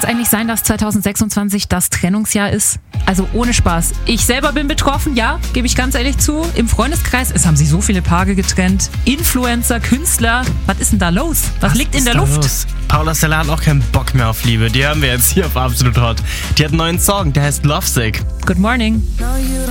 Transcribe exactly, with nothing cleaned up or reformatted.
es eigentlich sein, dass zwanzig sechsundzwanzig das Trennungsjahr ist? Also ohne Spaß. Ich selber bin betroffen, ja, gebe ich ganz ehrlich zu. Im Freundeskreis, es haben sich so viele Paare getrennt. Influencer, Künstler, was ist denn da los? Was, was liegt in der Luft? Los? Paula Stella hat auch keinen Bock mehr auf Liebe. Die hören wir jetzt hier auf Absolut Hot. Die hat einen neuen Song, der heißt Lovesick. Good morning.